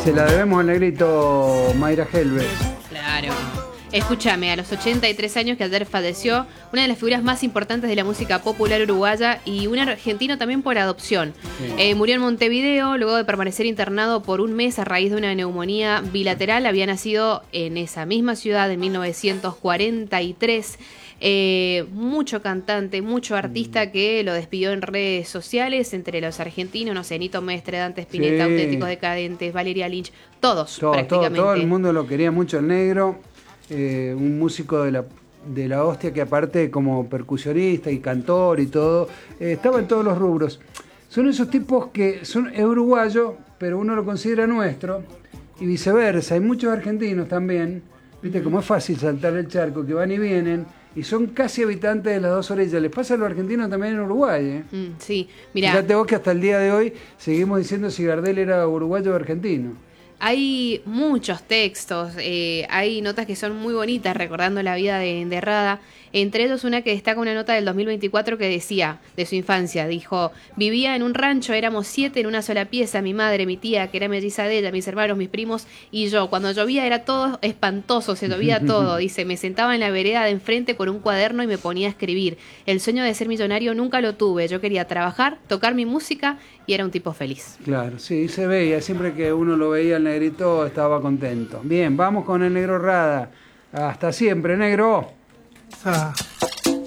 Se la debemos al negrito Mayra Helves. Claro. Escúchame, a los 83 años que ayer falleció, una de las figuras más importantes de la música popular uruguaya y un argentino también por adopción. Sí. Murió en Montevideo luego de permanecer internado por un mes a raíz de una neumonía bilateral. Había nacido en esa misma ciudad en 1943. Mucho cantante, mucho artista que lo despidió en redes sociales, entre los argentinos, no sé, Nito Mestre, Dante Spinetta, Sí. Auténticos Decadentes, Valeria Lynch, todos prácticamente. Todo el mundo lo quería mucho el negro. Un músico de la hostia que aparte como percusionista y cantor y todo, estaba en todos los rubros. Son esos tipos que es uruguayo, pero uno lo considera nuestro, y viceversa. Hay muchos argentinos también, viste, como es fácil saltar el charco, que van y vienen, y son casi habitantes de las dos orillas. Les pasa a los argentinos también en Uruguay, ¿eh? Sí, mira. Fíjate vos que hasta el día de hoy seguimos diciendo si Gardel era uruguayo o argentino. Hay muchos textos, hay notas que son muy bonitas recordando la vida de Rada. Entre ellos una que destaca una nota del 2024 que decía, de su infancia, dijo: vivía en un rancho, éramos 7 en una sola pieza, mi madre, mi tía, que era melliza de ella, mis hermanos, mis primos y yo. Cuando llovía era todo espantoso, se llovía todo. Dice, me sentaba en la vereda de enfrente con un cuaderno y me ponía a escribir. El sueño de ser millonario nunca lo tuve, yo quería trabajar, tocar mi música y era un tipo feliz. Claro, sí, se veía, siempre que uno lo veía el negrito estaba contento. Bien, vamos con el negro Rada. Hasta siempre, negro. Ah.